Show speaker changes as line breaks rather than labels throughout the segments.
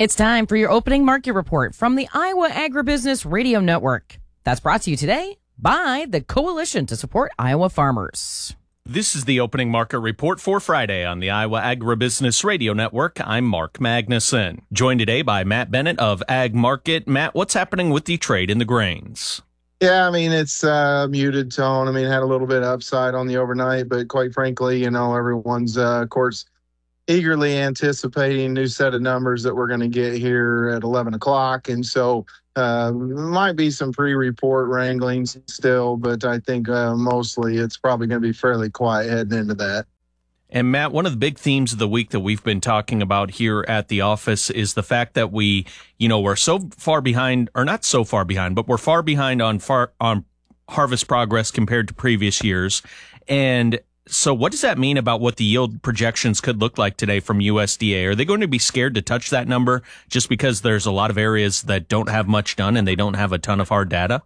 It's time for your opening market report from the Iowa Agribusiness Radio Network. That's brought to you today by the Coalition to Support Iowa Farmers.
This is the opening market report for Friday on the Iowa Agribusiness Radio Network. I'm Mark Magnuson. Joined today by Matt Bennett of Ag Market. Matt, what's happening with the trade in the grains?
Yeah, I mean, it's muted tone. I mean, had a little bit of upside on the overnight, but quite frankly, everyone's, of course, eagerly anticipating a new set of numbers that we're going to get here at 11 o'clock. And so might be some pre-report wrangling still, but I think mostly it's probably going to be fairly quiet heading into that.
And Matt, one of the big themes of the week that we've been talking about here at the office is the fact that we're so far behind, or not so far behind, but we're far behind on harvest progress compared to previous years. And so what does that mean about what the yield projections could look like today from USDA? Are they going to be scared to touch that number just because there's a lot of areas that don't have much done and they don't have a ton of hard data?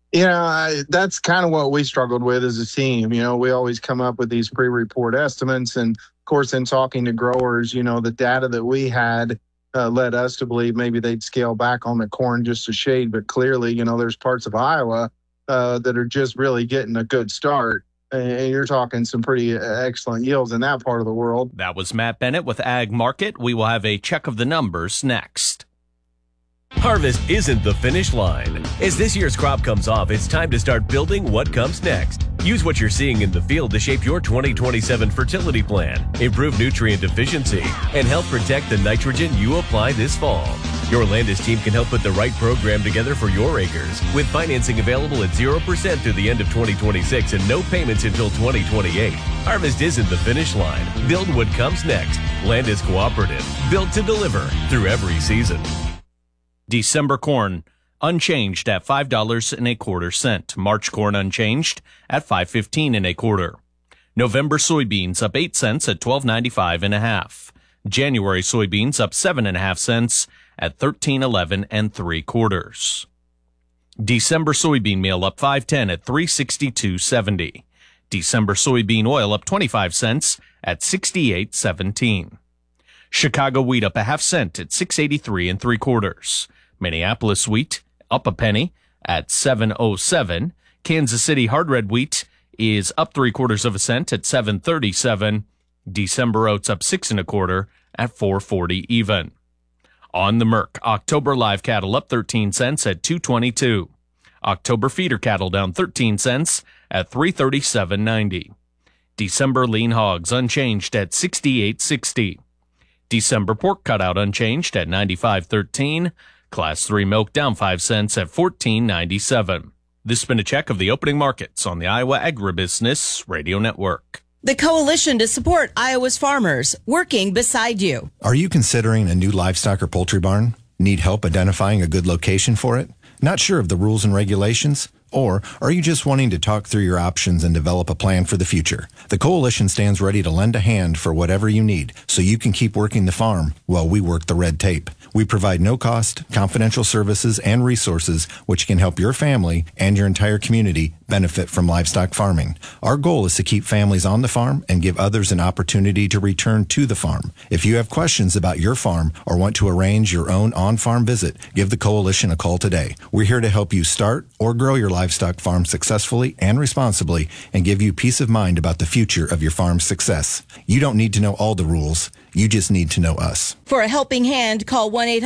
That's kind of what we struggled with as a team. We always come up with these pre-report estimates. And of course, in talking to growers, the data that we had led us to believe maybe they'd scale back on the corn just a shade. But clearly, there's parts of Iowa that are just really getting a good start. And you're talking some pretty excellent yields in that part of the world.
That was Matt Bennett with Ag Market. We will have a check of the numbers next.
Harvest isn't the finish line. As this year's crop comes off, it's time to start building what comes next. Use what you're seeing in the field to shape your 2027 fertility plan, improve nutrient efficiency, and help protect the nitrogen you apply this fall. Your Landis team can help put the right program together for your acres, with financing available at 0% through the end of 2026 and no payments until 2028. Harvest isn't the finish line. Build what comes next. Landis Cooperative, built to deliver through every season.
December corn unchanged at $5.25. March corn unchanged at $5.1525. November soybeans up 8 cents at $12.95.5. January soybeans up 7.5 cents at $13.11 3/4. December soybean meal up 5.10 at $3.6270. December soybean oil up 25 cents at $68.17. Chicago wheat up a half cent at $6.83 3/4. Minneapolis wheat up a penny at $7.07. Kansas City hard red wheat is up 3/4 cent at $7.37. December oats up 6 1/4 at $4.40 even. On the Merc, October live cattle up 13 cents at $2.22. October feeder cattle down 13 cents at $337.90. December lean hogs unchanged at $68.60. December pork cutout unchanged at $95.13. Class 3 milk down 5 cents at $14.97. This has been a check of the opening markets on the Iowa Agribusiness Radio Network.
The Coalition to Support Iowa's Farmers, working beside you.
Are you considering a new livestock or poultry barn? Need help identifying a good location for it? Not sure of the rules and regulations? Or are you just wanting to talk through your options and develop a plan for the future? The Coalition stands ready to lend a hand for whatever you need so you can keep working the farm while we work the red tape. We provide no-cost, confidential services and resources which can help your family and your entire community benefit from livestock farming. Our goal is to keep families on the farm and give others an opportunity to return to the farm. If you have questions about your farm or want to arrange your own on-farm visit, give the Coalition a call today. We're here to help you start or grow your livestock farm successfully and responsibly and give you peace of mind about the future of your farm's success. You don't need to know all the rules. You just need to know us.
For a helping hand, call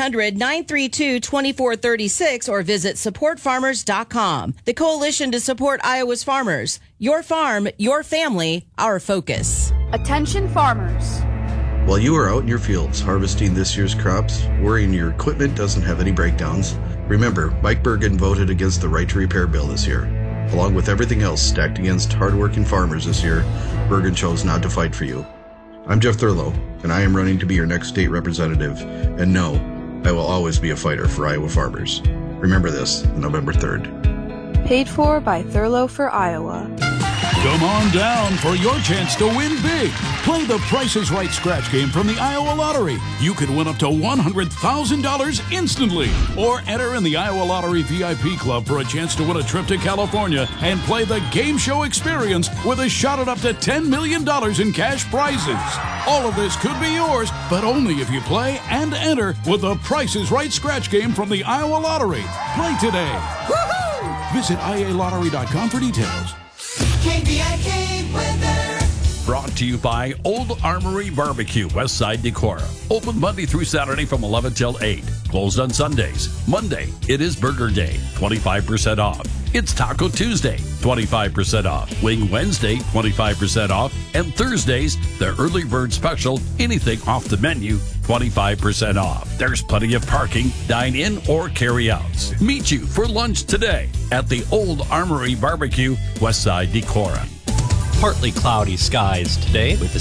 1-800-932-2436 or visit supportfarmers.com. The Coalition to Support Iowa's Farmers. Your farm, your family, our focus.
Attention farmers.
While you are out in your fields harvesting this year's crops, worrying your equipment doesn't have any breakdowns, remember, Mike Bergen voted against the Right to Repair bill this year. Along with everything else stacked against hardworking farmers this year, Bergen chose not to fight for you. I'm Jeff Thurlow, and I am running to be your next state representative. And no, I will always be a fighter for Iowa farmers. Remember this, November 3rd.
Paid for by Thurlow for Iowa.
Come on down for your chance to win big. Play the Price is Right scratch game from the Iowa Lottery. You could win up to $100,000 instantly. Or enter in the Iowa Lottery VIP Club for a chance to win a trip to California and play the game show experience with a shot at up to $10 million in cash prizes. All of this could be yours, but only if you play and enter with the Price is Right scratch game from the Iowa Lottery. Play today. Woohoo! Visit IALottery.com for details.
KVIK weather.
Brought to you by Old Armory Barbecue, Westside Decorah. Open Monday through Saturday from 11 till 8. Closed on Sundays. Monday, it is Burger Day, 25% off. It's Taco Tuesday, 25% off. Wing Wednesday, 25% off. And Thursdays, the early bird special, anything off the menu, 25% off. There's plenty of parking, dine in or carry outs. Meet you for lunch today at the Old Armory Barbecue, Westside Decorah.
Partly cloudy skies today with a